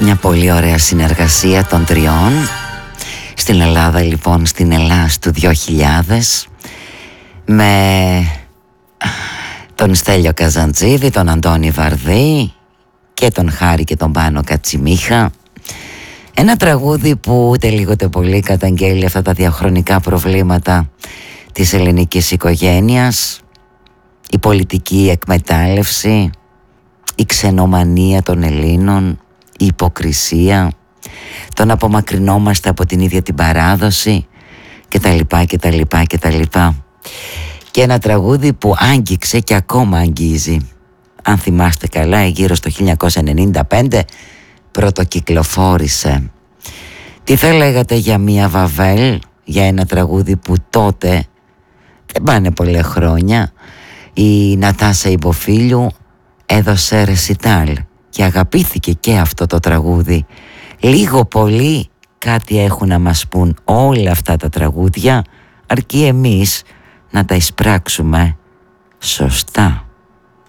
Μια πολύ ωραία συνεργασία των τριών. Στην Ελλάδα λοιπόν, στην Ελλάς του 2000, με τον Στέλιο Καζαντζίδη, τον Αντώνη Βαρδί και τον Χάρη και τον Πάνο Κατσιμίχα. Ένα τραγούδι που ούτε λίγο ούτε πολύ καταγγέλει αυτά τα διαχρονικά προβλήματα της ελληνικής οικογένειας, η πολιτική εκμετάλλευση, η ξενομανία των Ελλήνων, η υποκρισία, το να απομακρυνόμαστε από την ίδια την παράδοση κτλ. Και ένα τραγούδι που άγγιξε και ακόμα αγγίζει. Αν θυμάστε καλά, γύρω στο 1995 πρωτοκυκλοφόρησε. Τι θα λέγατε για μια Βαβέλ, για ένα τραγούδι που τότε, δεν πάνε πολλά χρόνια, η Νατάσα Ιμποφίλιου έδωσε ρεσιτάλ και αγαπήθηκε και αυτό το τραγούδι. Λίγο πολύ κάτι έχουν να μας πούν όλα αυτά τα τραγούδια, αρκεί εμείς να τα εισπράξουμε σωστά.